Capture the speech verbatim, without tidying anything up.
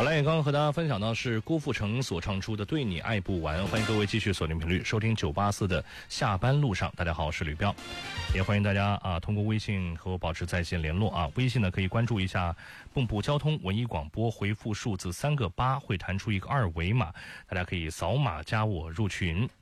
好嘞，刚刚和大家分享到是郭富城所唱出的《对你爱不完》，欢迎各位继续锁定频率收听九八四的下班路上。大家好，我是吕彪，也欢迎大家啊通过微信和我保持在线联络啊。微信呢可以关注一下蚌埠交通文艺广播，回复数字三个八会弹出一个二维码，大家可以扫码加我入群。